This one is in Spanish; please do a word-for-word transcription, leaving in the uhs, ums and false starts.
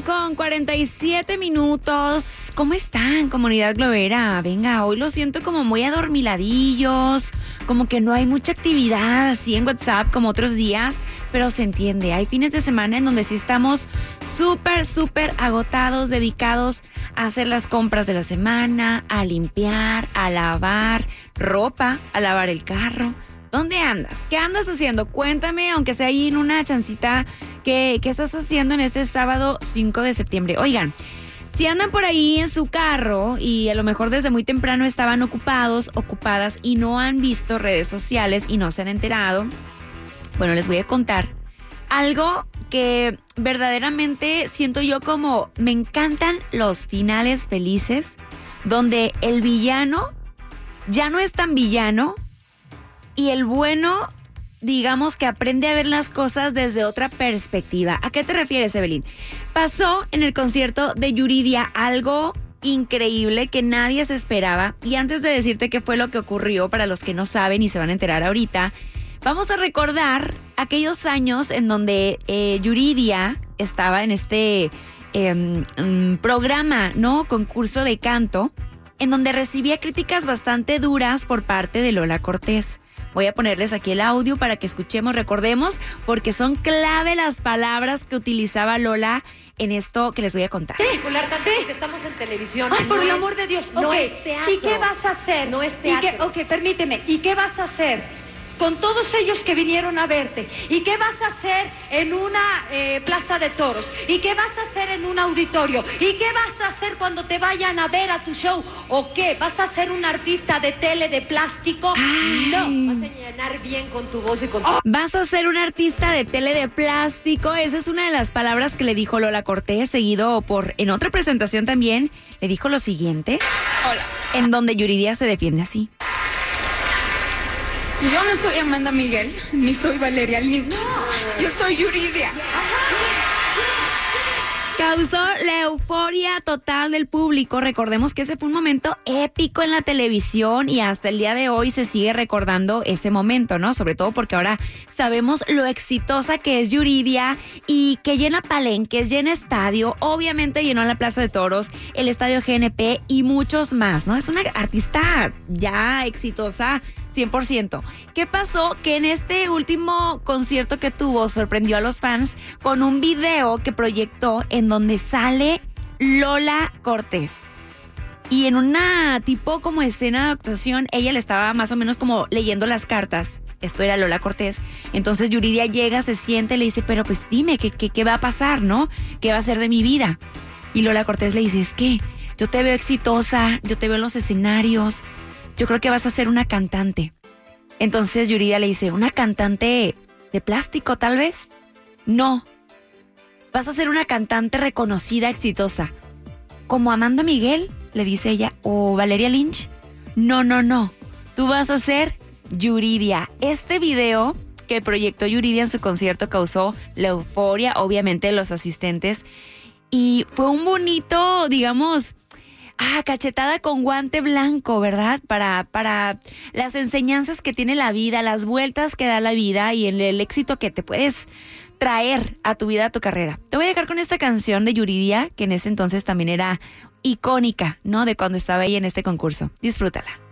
con cuarenta y siete minutos. ¿Cómo están, comunidad globera? Venga, hoy lo siento como muy adormiladillos, como que no hay mucha actividad así en WhatsApp como otros días, pero se entiende. Hay fines de semana en donde sí estamos súper, súper agotados, dedicados a hacer las compras de la semana, a limpiar, a lavar ropa, a lavar el carro. ¿Dónde andas? ¿Qué andas haciendo? Cuéntame, aunque sea ahí en una chancita, ¿qué, qué estás haciendo en este sábado cinco de septiembre? Oigan, si andan por ahí en su carro y a lo mejor desde muy temprano estaban ocupados, ocupadas y no han visto redes sociales y no se han enterado, bueno, les voy a contar algo que verdaderamente siento yo como me encantan los finales felices, donde el villano ya no es tan villano, y el bueno, digamos que aprende a ver las cosas desde otra perspectiva. ¿A qué te refieres, Evelyn? Pasó en el concierto de Yuridia algo increíble que nadie se esperaba. Y antes de decirte qué fue lo que ocurrió, para los que no saben y se van a enterar ahorita, vamos a recordar aquellos años en donde eh, Yuridia estaba en este eh, um, programa, ¿no? Concurso de canto, en donde recibía críticas bastante duras por parte de Lola Cortés. Voy a ponerles aquí el audio para que escuchemos, recordemos, porque son clave las palabras que utilizaba Lola en esto que les voy a contar. Sí, particular tanto sí. Porque estamos en televisión. Ay, por no el es, amor de Dios. No okay. es teatro. ¿Y qué vas a hacer? No es ¿Y qué, teatro. ok, permíteme. ¿Y qué vas a hacer con todos ellos que vinieron a verte? ¿Y qué vas a hacer en una eh, plaza de toros? ¿Y qué vas a hacer en un auditorio? ¿Y qué vas a hacer cuando te vayan a ver a tu show? ¿O qué? ¿Vas a ser un artista de tele de plástico? Ay. No. Vas a llenar bien con tu voz y con tu... Oh. Vas a ser un artista de tele de plástico. Esa es una de las palabras que le dijo Lola Cortés, seguido por, en otra presentación también, le dijo lo siguiente. Hola. En donde Yuridia se defiende así. Yo no soy Amanda Miguel, ni soy Valeria Lynch. No. Yo soy Yuridia. Causó la euforia total del público. Recordemos que ese fue un momento épico en la televisión y hasta el día de hoy se sigue recordando ese momento, ¿no? Sobre todo porque ahora sabemos lo exitosa que es Yuridia y que llena palenques, llena estadio, obviamente llenó la Plaza de Toros, el Estadio G N P y muchos más, ¿no? Es una artista ya exitosa cien por ciento. ¿Qué pasó? Que en este último concierto que tuvo sorprendió a los fans con un video que proyectó en donde sale Lola Cortés. Y en una tipo como escena de actuación, ella le estaba más o menos como leyendo las cartas. Esto era Lola Cortés. Entonces Yuridia llega, se siente, le dice, pero pues dime, ¿qué, qué, qué va a pasar, no? ¿Qué va a ser de mi vida? Y Lola Cortés le dice, es que yo te veo exitosa, yo te veo en los escenarios, yo creo que vas a ser una cantante. Entonces Yuridia le dice, ¿una cantante de plástico tal vez? No, vas a ser una cantante reconocida, exitosa. ¿Como Amanda Miguel? Le dice ella, ¿o Valeria Lynch? No, no, no, tú vas a ser Yuridia. Este video que proyectó Yuridia en su concierto causó la euforia, obviamente, de los asistentes. Y fue un bonito, digamos... Ah, cachetada con guante blanco, ¿verdad? Para, para las enseñanzas que tiene la vida, las vueltas que da la vida y el, el éxito que te puedes traer a tu vida, a tu carrera. Te voy a dejar con esta canción de Yuridia, que en ese entonces también era icónica, ¿no? De cuando estaba ahí en este concurso. Disfrútala.